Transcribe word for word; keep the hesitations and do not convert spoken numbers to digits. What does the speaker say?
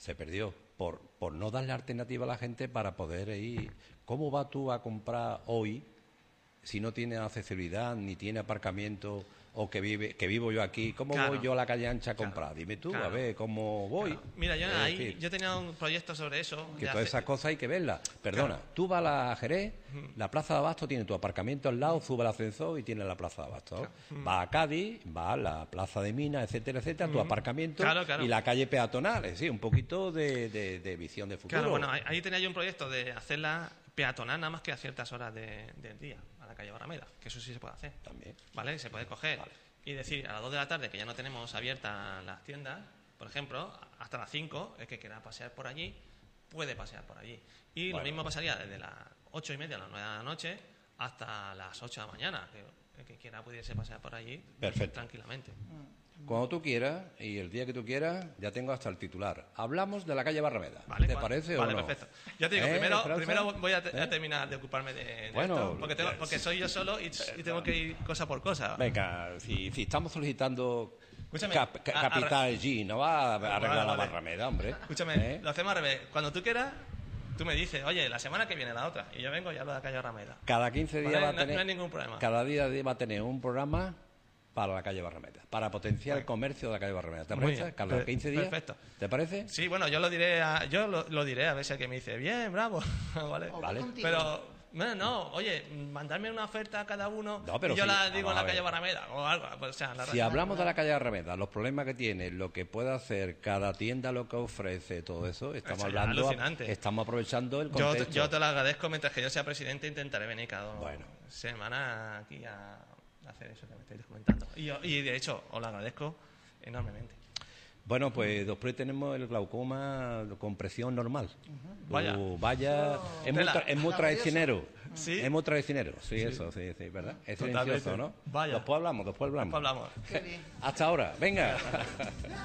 Se perdió por, por no darle alternativa a la gente para poder ir. ¿Cómo vas tú a comprar hoy si no tiene accesibilidad ni tiene aparcamiento o que vive que vivo yo aquí? ¿Cómo Claro. voy yo a la calle ancha a Claro. comprar? Dime tú, Claro. a ver cómo voy. Claro. Mira, yo Es ahí decir, yo tenía un proyecto sobre eso. que de todas hace- esas cosas hay que verlas. Perdona, Claro. tú vas a la Jerez, la Plaza de Abasto tiene tu aparcamiento al lado, sube el ascensor y tiene la Plaza de Abasto. Claro. Vas a Cádiz, vas a la Plaza de Minas, etcétera, etcétera, tu aparcamiento Claro, claro. y la calle peatonal. Es decir, un poquito de, de- de visión de futuro. Claro, bueno, ahí, ahí tenía yo un proyecto de hacerla peatonal nada más que a ciertas horas de- del día, a la calle Barrameda, que eso sí se puede hacer. También. ¿Vale? Se puede coger Vale. y decir a las dos de la tarde, que ya no tenemos abiertas las tiendas, por ejemplo, hasta las cinco, el que quiera pasear por allí, puede pasear por allí. Y Bueno. lo mismo pasaría desde las ocho y media a las nueve de la noche hasta las ocho de la mañana, que el que quiera pudiese pasear por allí Perfecto. tranquilamente. Cuando tú quieras y el día que tú quieras, ya tengo hasta el titular. Hablamos de la calle Barrameda. ¿Vale? ¿Te Cuando- parece vale, o no? perfecto. Ya te digo, ¿Eh, primero, Esperanza? primero voy a, te- a ¿Eh? terminar de ocuparme de, de Bueno, esto, porque, tengo- eh, porque soy yo solo y, y tengo que ir cosa por cosa. Venga, si, si estamos solicitando Escúchame, cap- ca- a- a- capital G, no va a arreglar Vale, la vale. Barrameda, hombre. Escúchame, ¿Eh? lo hacemos al revés. Cuando tú quieras, tú me dices, oye, la semana que viene la otra, y yo vengo y hablo de la calle Rameda. Cada quince días Vale, va a no- tener... no hay ningún problema. Cada día va a tener un programa para la calle Barrameda, para potenciar el comercio de la calle Barrameda. ¿Te Muy parece? bien. Cada Per- quince días. perfecto. ¿Te parece? Sí, bueno, yo lo diré a, yo lo, lo diré a ver si alguien me dice, bien, bravo, ¿vale? O Vale. contigo. Pero, no, no, oye, mandarme una oferta a cada uno No, pero y yo sí, la digo vamos en la a calle ver. Barrameda o algo. Pues, o sea, la Si hablamos de la calle Barrameda, los problemas que tiene, lo que puede hacer cada tienda, lo que ofrece, todo eso, estamos Eso ya es hablando, alucinante. estamos aprovechando el Yo, contexto. yo te lo agradezco, mientras que yo sea presidente intentaré venir cada Bueno. semana aquí a hacer eso que me estáis comentando. Y, yo- y de hecho, os lo agradezco enormemente. Bueno, pues después tenemos el glaucoma con presión normal. Vaya. Uh, vaya. Es muy, Tela. tra- es muy traicionero. Sí. Es muy traicionero. Sí, eso, sí, sí, ¿verdad? Es Totalmente. silencioso, ¿no? Vaya. Después hablamos, después hablamos. Después hablamos. Qué bien. Hasta ahora. Venga.